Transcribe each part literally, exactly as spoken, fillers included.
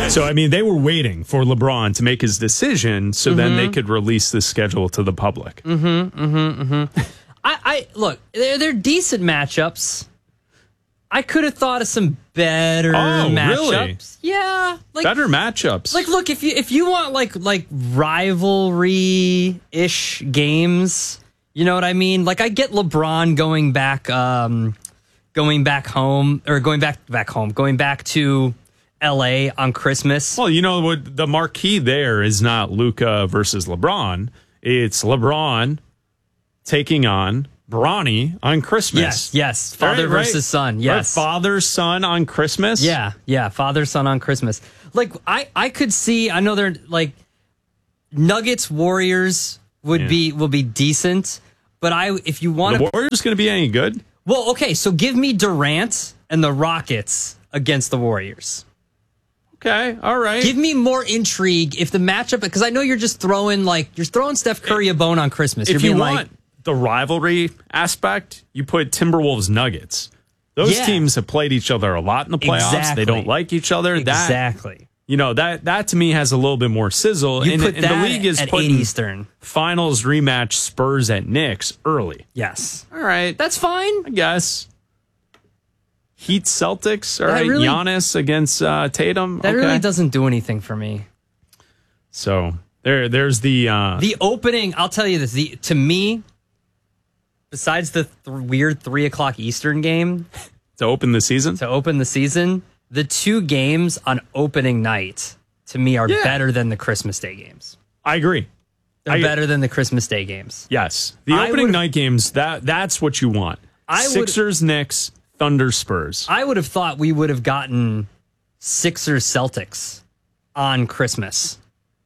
So, I mean, they were waiting for LeBron to make his decision so mm-hmm. then they could release the schedule to the public. Mm-hmm, mm-hmm, mm-hmm. I, I look, they're, they're decent matchups. I could have thought of some better oh, matchups. Really? Yeah, like better matchups. Like, look, if you if you want like like rivalry ish games, you know what I mean? Like, I get LeBron going back, um, going back home or going back back home, going back to L A on Christmas. Well, you know what? The marquee there is not Luka versus LeBron. It's LeBron taking on Bronny on Christmas. Yes, yes. Father right, versus right? son. Yes. Right? Father, son on Christmas. Yeah, yeah. Father, son on Christmas. Like, I, I could see, I know they're like Nuggets, Warriors would yeah. be, will be decent. But I, if you want to. The Warriors going to be any good? Well, okay. So give me Durant and the Rockets against the Warriors. Okay, all right. Give me more intrigue if the matchup, because I know you're just throwing, like, you're throwing Steph Curry a bone on Christmas. You're if being you like, want the rivalry aspect, you put Timberwolves Nuggets. Those yeah. teams have played each other a lot in the playoffs. Exactly. They don't like each other. Exactly. That, you know, that that to me has a little bit more sizzle. You and, put and that the league is at putting eight Eastern. Finals rematch Spurs at Knicks early. Yes. All right. That's fine. I guess. Heat Celtics. All right. Really, Giannis against uh, Tatum. That okay. really doesn't do anything for me. So there, there's the uh, the opening. I'll tell you this. The to me, besides the th- weird three o'clock Eastern game to open the season, to open the season, the two games on opening night to me are yeah. better than the Christmas Day games. I agree. They're I, better than the Christmas Day games. Yes, the opening night games. That that's what you want. I Sixers, Knicks, Thunder, Spurs. I would have thought we would have gotten Sixers, Celtics on Christmas.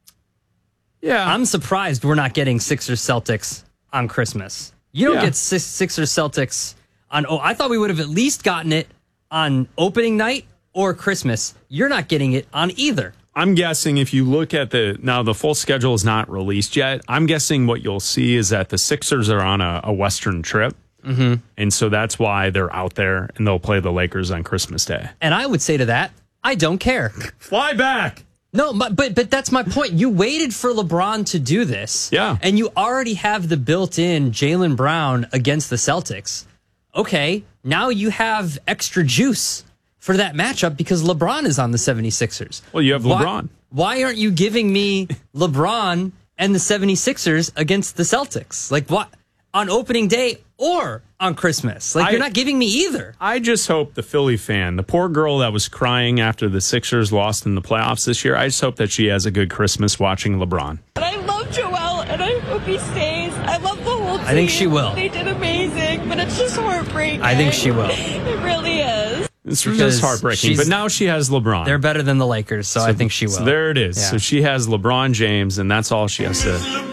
Yeah, I'm surprised we're not getting Sixers, Celtics on Christmas. You don't yeah. get six, Sixers, Celtics on. Oh, I thought we would have at least gotten it on opening night or Christmas. You're not getting it on either. I'm guessing if you look at the, now the full schedule is not released yet. I'm guessing what you'll see is that the Sixers are on a, a Western trip. Mm-hmm. And so that's why they're out there and they'll play the Lakers on Christmas Day. And I would say to that, I don't care. Fly back. No, but, but but that's my point. You waited for LeBron to do this. Yeah. And you already have the built-in Jaylen Brown against the Celtics. Okay, now you have extra juice for that matchup because LeBron is on the seventy-sixers. Well, you have why, LeBron. Why aren't you giving me LeBron and the seventy-sixers against the Celtics? Like, what? On opening day or on Christmas? Like, I, you're not giving me either. I just hope the Philly fan, the poor girl that was crying after the Sixers lost in the playoffs this year, I just hope that she has a good Christmas watching LeBron. And I love Joel, and I hope he stays. I love the whole team. I think she will. They did amazing, but it's just heartbreaking. I think she will. It really is. It's just heartbreaking, but now she has LeBron. They're better than the Lakers, so, so I think she will. So there it is. Yeah. So she has LeBron James, and that's all she has to